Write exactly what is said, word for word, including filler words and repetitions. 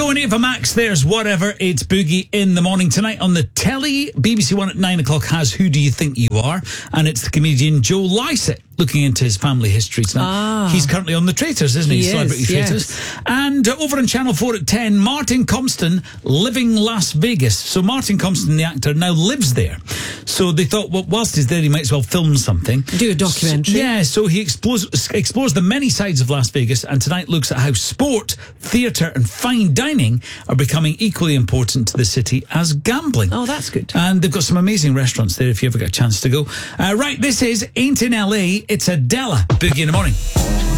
oh and Ava Max, there's Whatever. It's Boogie in the Morning. Tonight on the telly, B B C One at nine o'clock has Who Do You Think You Are? And it's the comedian Joe Lycett looking into his family history tonight. Ah. He's currently on The Traitors, isn't he? he Celebrity is, Traitors. Yes. And uh, over on Channel four at ten, Martin Compston living Las Vegas. So Martin Compston, the actor, now lives there. So they thought, well, whilst he's there, he might as well film something. Do a documentary. So, yeah, so he explores, explores the many sides of Las Vegas, and tonight looks at how sport, theatre and fine dining are becoming equally important to the city as gambling. Oh, that's good. And they've got some amazing restaurants there if you ever get a chance to go. Uh, right, this is Ain't in L A, it's Adela. Boogie in the Morning.